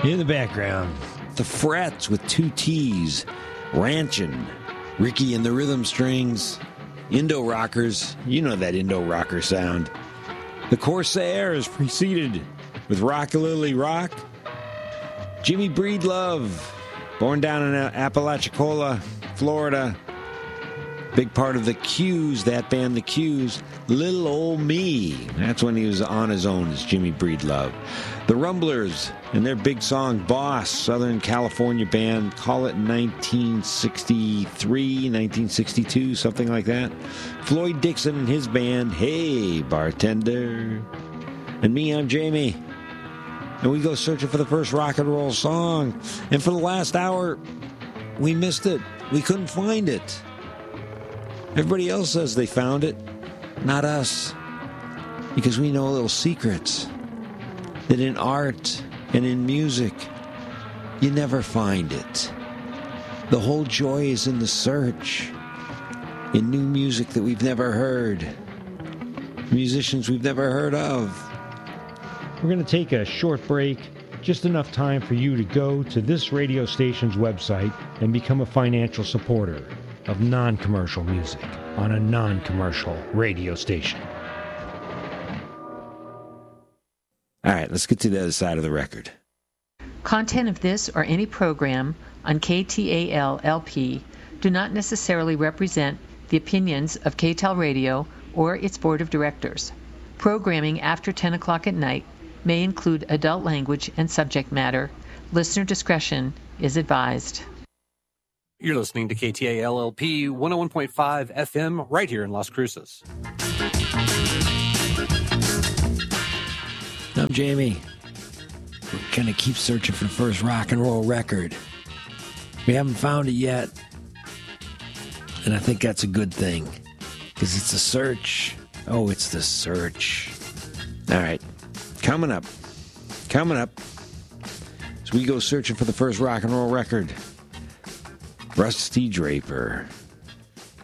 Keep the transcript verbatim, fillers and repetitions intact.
In the background, the Frets with two T's, Ranchin', Ricky and the Rhythm Strings, Indo Rockers, you know that Indo Rocker sound. The Corsairs preceded with Rockalily Rock, Jimmy Breedlove, born down in Apalachicola, Florida. Big part of the Q's, that band, the Q's. Little Old Me. That's when he was on his own as Jimmy Breedlove. The Rumblers and their big song, Boss, Southern California band. Call it nineteen sixty-three, nineteen sixty-two, something like that. Floyd Dixon and his band, Hey Bartender. And me, I'm Jamie. And we go searching for the first rock and roll song. And for the last hour, we missed it. We couldn't find it. Everybody else says they found it, not us. Because we know little secrets. That in art and in music, you never find it. The whole joy is in the search. In new music that we've never heard. Musicians we've never heard of. We're going to take a short break, just enough time for you to go to this radio station's website and become a financial supporter of non-commercial music on a non-commercial radio station. All right, let's get to the other side of the record. Content of this or any program on K T A L L P do not necessarily represent the opinions of K T A L Radio or its board of directors. Programming after ten o'clock at night may include adult language and subject matter. Listener discretion is advised. You're listening to K T A L L P one oh one point five F M right here in Las Cruces. I'm Jamie. We're going to keep searching for the first rock and roll record. We haven't found it yet. And I think that's a good thing. Because it's a search. Oh, it's the search. All right. Coming up. Coming up. As we go searching for the first rock and roll record. Rusty Draper.